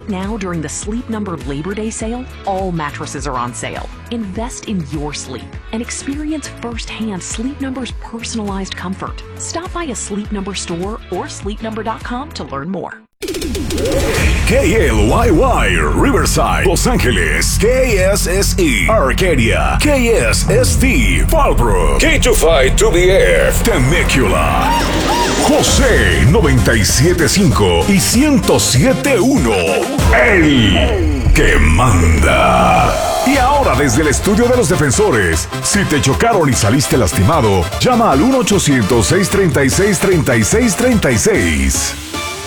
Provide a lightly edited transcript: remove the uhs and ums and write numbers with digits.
Right now, during the Sleep Number Labor Day sale, all mattresses are on sale. Invest in your sleep and experience firsthand Sleep Number's personalized comfort. Stop by a Sleep Number store or sleepnumber.com to learn more. KLYY, Riverside, Los Ángeles, KSSE, Arcadia, KSST, Fallbrook, K25-2BF, Temecula, José 97.5 y 107.1, el que manda. Y ahora desde el estudio de los defensores, si te chocaron y saliste lastimado, llama al 1-800-636-3636.